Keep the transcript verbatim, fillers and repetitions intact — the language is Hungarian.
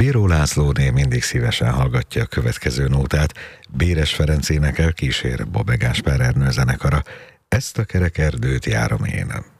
Bíró Lászlóné mindig szívesen hallgatja a következő nótát. Béres Ferenc énekel, kísér Bobbe Gáspár Ernő zenekara. Ezt a kerek erdőt járom én.